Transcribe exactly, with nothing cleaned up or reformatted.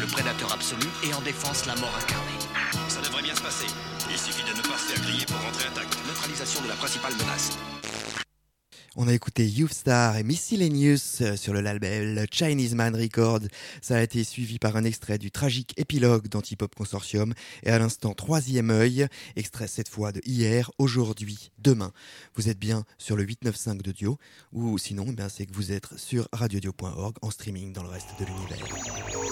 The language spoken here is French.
le prédateur absolu et en défense la mort incarnée. Ça devrait bien se passer. Il suffit de ne pas se faire griller pour rentrer intact. Neutralisation de la principale menace. On a écouté Youth Star et Miscellaneous sur le label Chinese Man Records. Ça a été suivi par un extrait du tragique épilogue d'Antipop Consortium. Et à l'instant, Troisième œil, extrait cette fois de hier, aujourd'hui, demain. Vous êtes bien sur le huit neuf cinq de Dio, ou sinon, eh bien, c'est que vous êtes sur radiodio point org en streaming dans le reste de l'univers.